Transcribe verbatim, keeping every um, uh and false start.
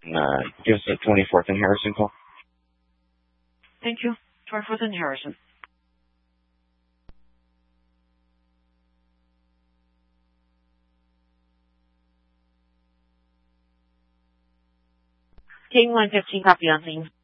Uh, give us a twenty-fourth and Harrison call. Thank you. twenty-fourth and Harrison. King one fifteen, copy on scene.